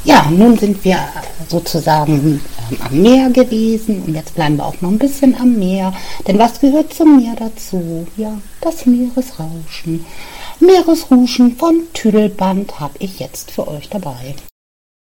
Ja, nun sind wir sozusagen am Meer gewesen und jetzt bleiben wir auch noch ein bisschen am Meer. Denn was gehört zum Meer dazu? Ja, das Meeresrauschen. Meeresrauschen von Tüdelband habe ich jetzt für euch dabei.